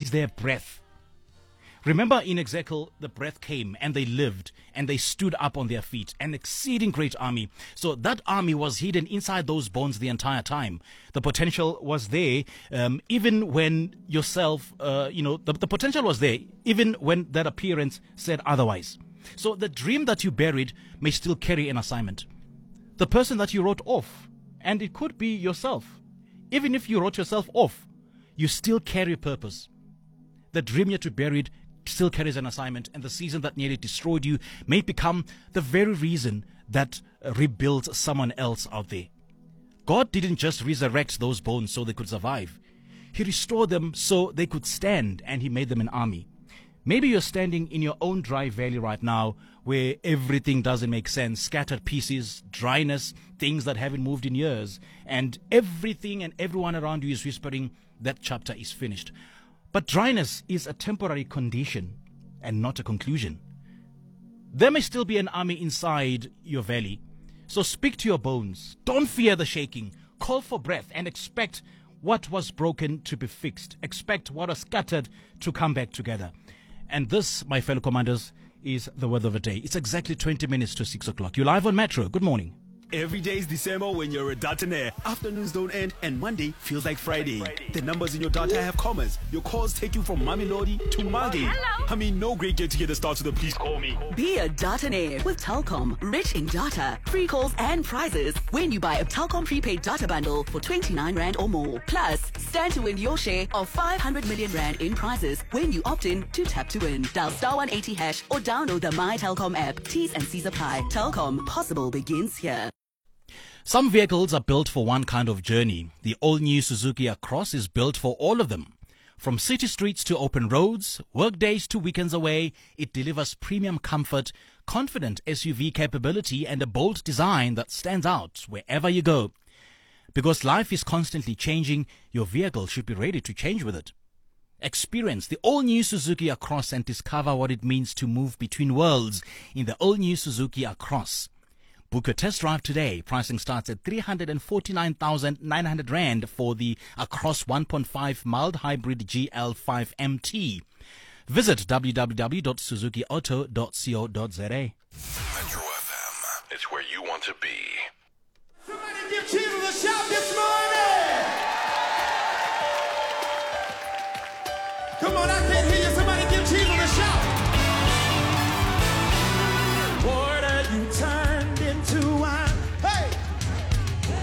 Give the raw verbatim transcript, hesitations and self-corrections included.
is their breath. Remember in Ezekiel, the breath came and they lived and they stood up on their feet, an exceeding great army. So that army was hidden inside those bones the entire time. The potential was there, um, even when yourself, uh, you know, the, the potential was there, even when that appearance said otherwise. So the dream that you buried may still carry an assignment. The person that you wrote off, and it could be yourself. Even if you wrote yourself off, you still carry a purpose. The dream yet you buried still carries an assignment, and the season that nearly destroyed you may become the very reason that rebuilds someone else out there. God didn't just resurrect those bones so they could survive. He restored them so they could stand, and he made them an army. Maybe you're standing in your own dry valley right now where everything doesn't make sense, scattered pieces, dryness, things that haven't moved in years, and everything and everyone around you is whispering that chapter is finished. But dryness is a temporary condition and not a conclusion. There may still be an army inside your valley. So speak to your bones. Don't fear the shaking. Call for breath and expect what was broken to be fixed. Expect what was scattered to come back together. And this, my fellow commanders, is the word of the day. It's exactly twenty minutes to six o'clock. You're live on Metro. Good morning. Every day is December when you're a Dataner. Afternoons don't end and Monday feels like Friday. The numbers in your data have commas. Your calls take you from Mamelodi to Maldi. Hello. I mean, no great get together starts with a please call me. Be a Dataner with Telkom. Rich in data, free calls and prizes when you buy a Telkom prepaid data bundle for twenty-nine rand or more. Plus, stand to win your share of five hundred million rand in prizes when you opt in to Tap to Win. Dial star one eighty hash or download the My Telkom app. T's and C's apply. Telkom, possible begins here. Some vehicles are built for one kind of journey. The all-new Suzuki Across is built for all of them. From city streets to open roads, work days to weekends away, it delivers premium comfort, confident S U V capability, and a bold design that stands out wherever you go. Because life is constantly changing, your vehicle should be ready to change with it. Experience the all-new Suzuki Across and discover what it means to move between worlds in the all-new Suzuki Across. Book a test drive today. Pricing starts at three hundred forty-nine thousand nine hundred rand for the Across one point five mild hybrid G L five M T. Visit w w w dot suzuki auto dot co dot z a. Metro F M. It's where you want to be. Somebody give Jesus a shout this morning.